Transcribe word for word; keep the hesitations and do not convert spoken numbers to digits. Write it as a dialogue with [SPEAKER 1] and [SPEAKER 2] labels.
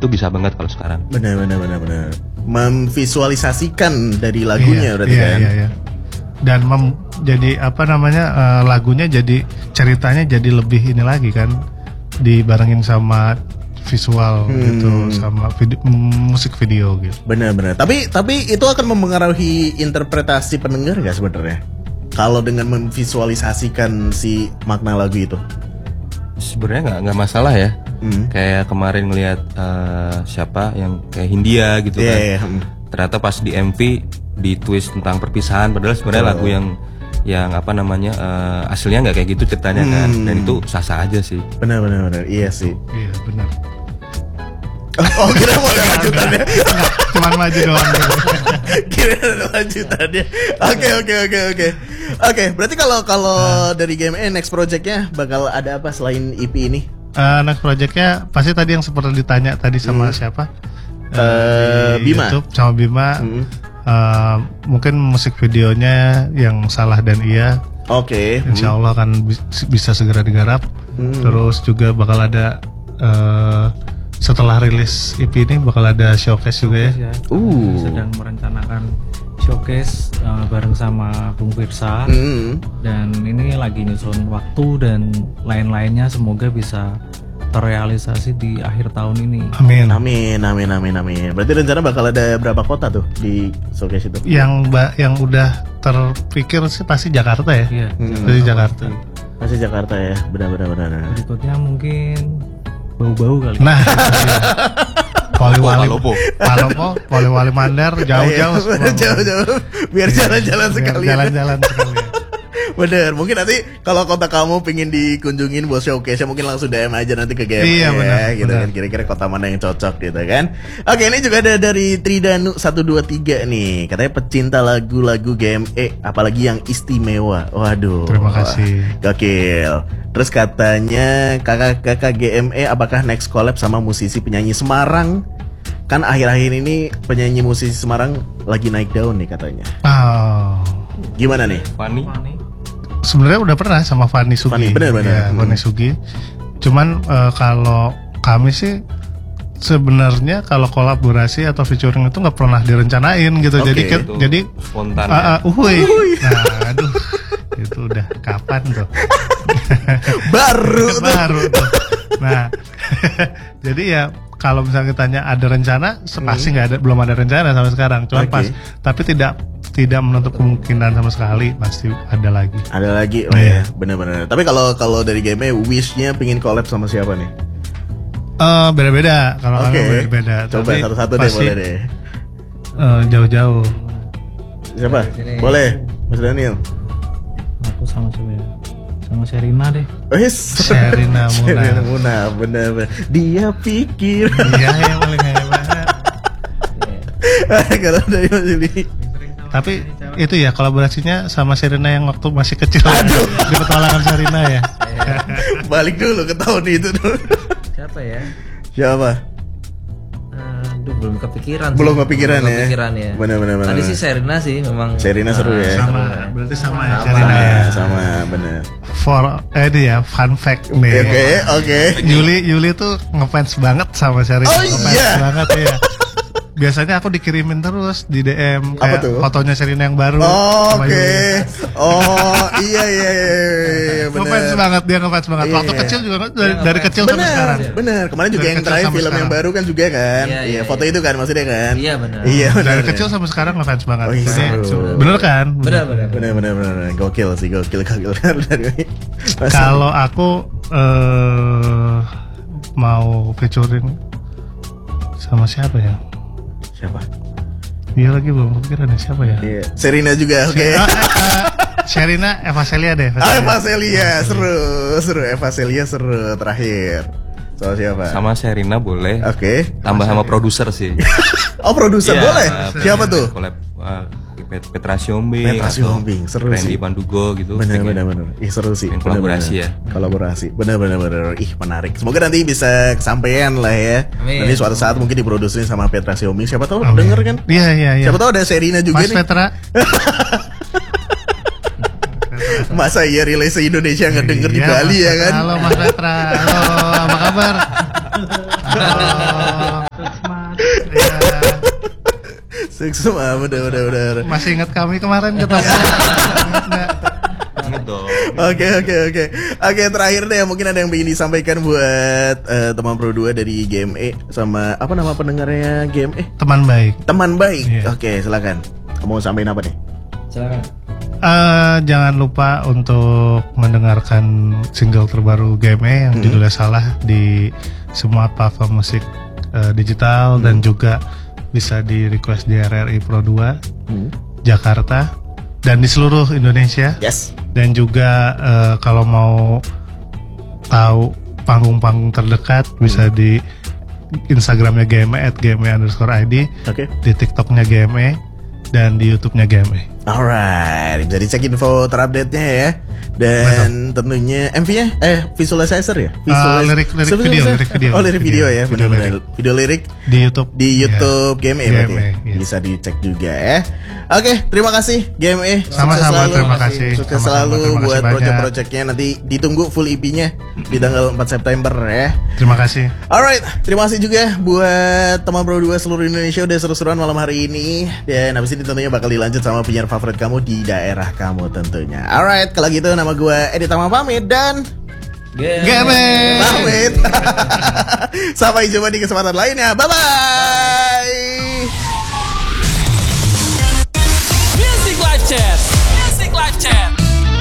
[SPEAKER 1] Itu bisa banget kalau sekarang.
[SPEAKER 2] Benar benar benar benar. Memvisualisasikan dari lagunya
[SPEAKER 3] iya,
[SPEAKER 2] berarti
[SPEAKER 3] iya,
[SPEAKER 2] kan.
[SPEAKER 3] Iya, iya. Dan mem, jadi apa namanya uh, lagunya jadi ceritanya jadi lebih ini lagi kan, dibarengin sama visual hmm. gitu, sama video, musik video gitu.
[SPEAKER 2] Benar-benar. Tapi tapi itu akan mempengaruhi interpretasi pendengar gak sebenarnya? Kalau dengan memvisualisasikan si makna lagu itu?
[SPEAKER 1] Sebenarnya nggak nggak masalah ya. Hmm. Kayak kemarin ngelihat uh, siapa yang kayak Hindia gitu yeah, kan. Yeah, yeah. Ternyata pas di M V di twist tentang perpisahan, padahal sebenarnya oh. lagu yang yang apa namanya uh, aslinya nggak kayak gitu ceritanya hmm. kan, dan itu sah-sah aja sih.
[SPEAKER 2] Benar benar benar, iya sih.
[SPEAKER 3] Iya benar.
[SPEAKER 2] Oh kira mau ada lanjutannya?
[SPEAKER 3] Cuman maju doang.
[SPEAKER 2] Kira ada lanjutannya. Oke oke oke oke. Oke, berarti kalau kalau uh. dari G M E next projectnya bakal ada apa selain E P ini?
[SPEAKER 3] Uh, next projectnya pasti tadi yang seperti ditanya tadi sama hmm. siapa?
[SPEAKER 2] Uh, Bima.
[SPEAKER 3] YouTube sama Bima. Hmm. Uh, mungkin musik videonya yang Salah dan Iya.
[SPEAKER 2] Oke. Okay.
[SPEAKER 3] Insya Allah akan bisa segera digarap. Hmm. Terus juga bakal ada uh, setelah rilis E P ini bakal ada showcase juga ya.
[SPEAKER 4] ya.
[SPEAKER 2] Uh.
[SPEAKER 4] Sedang merencanakan showcase uh, bareng sama Bung Firsa.
[SPEAKER 2] Hmm.
[SPEAKER 4] Dan ini lagi nyusun waktu dan lain-lainnya, semoga bisa terrealisasi di akhir tahun ini.
[SPEAKER 3] Amin.
[SPEAKER 2] Amin, amin, amin, amin. Berarti rencana bakal ada berapa kota tuh di showcase itu?
[SPEAKER 3] Yang ba- yang udah terpikir sih pasti Jakarta ya.
[SPEAKER 4] Iya.
[SPEAKER 3] Hmm. Pasti Jakarta.
[SPEAKER 2] Pasti Jakarta ya, benar-benar benar.
[SPEAKER 4] Berikutnya mungkin bau-bau kali.
[SPEAKER 3] Nah. Poliwali, Palopo, Poliwali Mandar, jauh-jauh,
[SPEAKER 2] jauh-jauh, biar jalan-jalan sekali.
[SPEAKER 3] Jalan-jalan sekali.
[SPEAKER 2] Bener, mungkin nanti kalau kota kamu pingin dikunjungin buat showcase, mungkin langsung D M aja nanti ke G M E
[SPEAKER 3] iya, bener,
[SPEAKER 2] ya, gitu
[SPEAKER 3] bener.
[SPEAKER 2] kan, kira-kira kota mana yang cocok gitu kan. Oke, ini juga ada dari Tridanu satu dua tiga nih, katanya pecinta lagu-lagu G M E, apalagi yang istimewa. Waduh.
[SPEAKER 3] Terima kasih.
[SPEAKER 2] Gokil. Terus katanya kakak-kakak G M E apakah next collab sama musisi penyanyi Semarang? Kan akhir-akhir ini penyanyi musisi Semarang lagi naik daun nih katanya.
[SPEAKER 3] Oh.
[SPEAKER 2] Gimana nih?
[SPEAKER 1] Fanny?
[SPEAKER 3] Sebenarnya udah pernah sama Fanny Sugi.
[SPEAKER 2] Fanny, benar-benar.
[SPEAKER 3] Ya, hmm. Fanny Sugi. Cuman uh, kalau kami sih sebenarnya kalau kolaborasi atau featuring itu nggak pernah direncanain gitu.
[SPEAKER 2] Okay,
[SPEAKER 3] jadi
[SPEAKER 2] itu
[SPEAKER 3] jadi
[SPEAKER 1] spontan.
[SPEAKER 3] Uh, uh, uhuy. Nah, aduh. Itu udah kapan tuh?
[SPEAKER 2] Baru
[SPEAKER 3] Baru tuh. Nah, jadi ya kalau misalnya ditanya ada rencana, pasti nggak ada, belum ada rencana sampai sekarang. Cuman
[SPEAKER 2] okay.
[SPEAKER 3] pas, tapi tidak tidak menutup kemungkinan sama sekali, pasti ada lagi.
[SPEAKER 2] Ada lagi, oh ya, benar-benar. Tapi kalau kalau dari G M E, wish-nya pingin collab sama siapa nih?
[SPEAKER 3] Uh, beda-beda, kalau
[SPEAKER 2] okay.
[SPEAKER 3] kami beda-beda.
[SPEAKER 2] Coba
[SPEAKER 3] tapi
[SPEAKER 2] satu-satu deh, boleh deh.
[SPEAKER 3] Uh, jauh-jauh.
[SPEAKER 2] Siapa? Boleh, Mas Daniel.
[SPEAKER 4] Aku sama siapa? Sama Sherina deh.
[SPEAKER 2] Oh yes.
[SPEAKER 3] Sherina Muna.
[SPEAKER 2] Sherina Muna, bener-bener. Dia pikir.
[SPEAKER 3] Iya yang paling hebat.
[SPEAKER 2] Kalau dari Mas Yuli.
[SPEAKER 3] Tapi itu ya kolaborasinya sama Sherina yang waktu masih kecil. Aduh. Di petualangan Sherina ya.
[SPEAKER 2] Balik dulu ke tahun itu dulu.
[SPEAKER 4] Siapa ya?
[SPEAKER 2] Siapa?
[SPEAKER 4] Aduh, belum kepikiran.
[SPEAKER 2] Belum
[SPEAKER 4] sih.
[SPEAKER 2] kepikiran
[SPEAKER 4] belum
[SPEAKER 2] ya.
[SPEAKER 4] Kepikiran ya.
[SPEAKER 2] Benar-benar.
[SPEAKER 4] Tadi sih Sherina sih memang.
[SPEAKER 2] Sherina seru ya.
[SPEAKER 3] Sama,
[SPEAKER 4] seru.
[SPEAKER 3] berarti sama ya.
[SPEAKER 4] Sama,
[SPEAKER 3] Sherina
[SPEAKER 2] sama,
[SPEAKER 3] ya.
[SPEAKER 2] sama bener.
[SPEAKER 3] For eh ini ya fun fact nih.
[SPEAKER 2] Oke, okay, oke. Okay.
[SPEAKER 3] Yuli Yuli tuh ngefans banget sama Sherina.
[SPEAKER 2] Oh
[SPEAKER 3] ngefans
[SPEAKER 2] iya.
[SPEAKER 3] banget ya. Biasanya aku dikirimin terus di D M kayak
[SPEAKER 2] tuh?
[SPEAKER 3] fotonya Sherina yang baru.
[SPEAKER 2] Oh, oke. Okay. Oh, iya iya iya, benar.
[SPEAKER 3] Ngefans banget dia ngefans banget.
[SPEAKER 2] Iya.
[SPEAKER 3] Waktu kecil juga dari, dari kecil
[SPEAKER 2] bener,
[SPEAKER 3] sampai sekarang.
[SPEAKER 2] Bener. Kemarin juga
[SPEAKER 3] Dari
[SPEAKER 2] yang
[SPEAKER 3] kecil
[SPEAKER 2] terakhir
[SPEAKER 3] sampai
[SPEAKER 2] film
[SPEAKER 3] sekarang.
[SPEAKER 2] yang baru kan juga kan.
[SPEAKER 4] Iya,
[SPEAKER 2] Iya,
[SPEAKER 4] iya,
[SPEAKER 2] foto
[SPEAKER 4] iya.
[SPEAKER 2] itu kan maksudnya kan.
[SPEAKER 4] Iya benar.
[SPEAKER 2] Iya, bener,
[SPEAKER 3] Dari
[SPEAKER 2] bener.
[SPEAKER 3] kecil sampai sekarang ngefans banget.
[SPEAKER 2] Oh, iya,
[SPEAKER 3] Jadi,
[SPEAKER 2] seru.
[SPEAKER 3] bener kan?
[SPEAKER 4] Benar benar.
[SPEAKER 2] Bener bener bener. Gokil sih, gokil gokil dari.
[SPEAKER 3] Kalau aku eh mau featuring sama siapa ya?
[SPEAKER 2] siapa?
[SPEAKER 3] Iya lagi belum kepikiran ya siapa ya?
[SPEAKER 2] Iya. Sherina juga, oke. Okay.
[SPEAKER 3] Ah, eh, eh, Sherina, Eva Celia deh.
[SPEAKER 2] Ah, Eva Celia, seru, seru. Eva Celia seru terakhir. Soal siapa?
[SPEAKER 1] Sama Sherina boleh.
[SPEAKER 2] Oke. Okay.
[SPEAKER 1] Tambah sama produser sih.
[SPEAKER 2] Oh produser
[SPEAKER 1] Ya,
[SPEAKER 2] boleh. Siapa tuh?
[SPEAKER 1] Collab uh, Pet- Petra Siombing.
[SPEAKER 2] Petra Siombing, seru
[SPEAKER 1] Randy
[SPEAKER 2] sih.
[SPEAKER 1] Pandugo gitu.
[SPEAKER 2] Bener
[SPEAKER 1] Pengen
[SPEAKER 2] bener bener. Ih seru sih.
[SPEAKER 1] pengen
[SPEAKER 2] Bener,
[SPEAKER 1] kolaborasi
[SPEAKER 2] bener.
[SPEAKER 1] ya.
[SPEAKER 2] Kolaborasi. Bener bener bener. Ih menarik. Semoga nanti bisa kesampaian lah ya.
[SPEAKER 4] Amin.
[SPEAKER 2] Nanti suatu saat mungkin diproduksi sama Petra Siombing. Siapa tahu
[SPEAKER 3] Amin.
[SPEAKER 2] denger kan?
[SPEAKER 3] Iya iya iya.
[SPEAKER 2] Siapa tahu ada Sherina juga
[SPEAKER 3] Mas
[SPEAKER 2] nih.
[SPEAKER 3] Petra.
[SPEAKER 2] Masa iya relay se-Indonesia ngedenger di
[SPEAKER 3] Iya,
[SPEAKER 2] Bali
[SPEAKER 3] Mas
[SPEAKER 2] ya kan?
[SPEAKER 3] Halo Mas Petra. Halo, apa kabar? Halo.
[SPEAKER 2] Suksma, udah udah udah.
[SPEAKER 3] Masih ingat kami kemarin ketemu?
[SPEAKER 1] Ingat dong.
[SPEAKER 2] Oke oke oke. Oke terakhir deh mungkin ada yang ingin disampaikan buat uh, teman Pro dua dari G M E sama apa nama pendengarnya G M E?
[SPEAKER 3] Teman baik.
[SPEAKER 2] Teman baik.
[SPEAKER 3] Iya.
[SPEAKER 2] Oke silakan. Kamu mau sampaikan apa nih?
[SPEAKER 4] Silakan.
[SPEAKER 3] Uh, jangan lupa untuk mendengarkan single terbaru G M E yang
[SPEAKER 2] Hmm.
[SPEAKER 3] judulnya Salah di semua platform musik uh, digital
[SPEAKER 2] Hmm.
[SPEAKER 3] dan juga bisa di request di R R I Pro dua
[SPEAKER 2] Hmm.
[SPEAKER 3] Jakarta dan di seluruh Indonesia.
[SPEAKER 2] Yes.
[SPEAKER 3] Dan juga uh, kalau mau tahu panggung-panggung terdekat bisa di Instagramnya G M E at G M E underscore I D,
[SPEAKER 2] Oke.
[SPEAKER 3] di TikToknya G M E dan di YouTube-nya G M E.
[SPEAKER 2] Alright, bisa dicek info terupdate-nya ya. Dan tentunya M V-nya eh visualizer ya?
[SPEAKER 3] Uh, lirik- lirik
[SPEAKER 2] Visualizer?
[SPEAKER 3] video, lirik video.
[SPEAKER 2] Oh, lirik video,
[SPEAKER 3] Video,
[SPEAKER 2] ya,
[SPEAKER 3] video
[SPEAKER 2] benar-benar. Video lirik
[SPEAKER 3] Di YouTube.
[SPEAKER 2] di YouTube G M E
[SPEAKER 3] G M E,
[SPEAKER 2] berarti ya?
[SPEAKER 3] iya.
[SPEAKER 2] Bisa dicek juga ya. Oke, terima kasih G M E. Sukses
[SPEAKER 3] Sama-sama,
[SPEAKER 2] selalu.
[SPEAKER 3] terima kasih.
[SPEAKER 2] Sukses
[SPEAKER 3] Sama-sama,
[SPEAKER 2] selalu
[SPEAKER 3] terima kasih
[SPEAKER 2] buat
[SPEAKER 3] banyak.
[SPEAKER 2] project-projectnya. Nanti ditunggu full E P-nya di tanggal empat September ya.
[SPEAKER 3] Terima kasih.
[SPEAKER 2] Alright, terima kasih juga buat teman Pro dua seluruh Indonesia udah seru-seruan malam hari ini. Dan habis ini tentunya bakal dilanjut sama penyiar favorit kamu di daerah kamu tentunya. Alright, kalau gitu nama gue Edi Tama pamit dan
[SPEAKER 3] G M E.
[SPEAKER 2] pamit. Sampai jumpa di kesempatan lainnya. Bye bye.